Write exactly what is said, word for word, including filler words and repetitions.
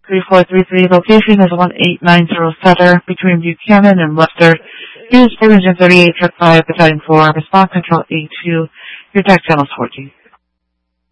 three four three three. Location is one eight nine zero Sutter between Buchanan and Webster. Use four thirty-eight Truck five, Battalion four, Response Control A two. Your tax channel is fourteen.